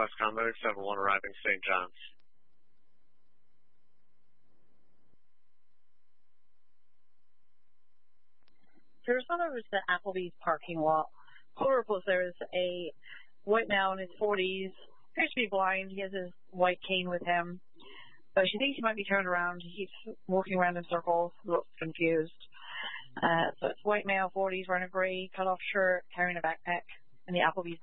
West Combat 71 arriving St. John's. Arizona was the Applebee's parking lot. Horrible. There is a white male in his 40s, appears to be blind. He has his white cane with him, but she thinks he might be turned around. He keeps walking around in circles, looks confused. So it's white male, 40s, wearing a grey cut-off shirt, carrying a backpack, and the Applebee's